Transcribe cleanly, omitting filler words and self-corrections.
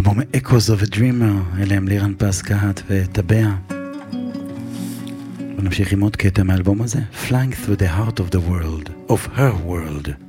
אלבום Echoes of a Dreamer, אלה הם לירן פס קהת וטבע. ונמשיך עם עוד קטע מהאלבום הזה, Flying Through the Heart of the World, of Her World.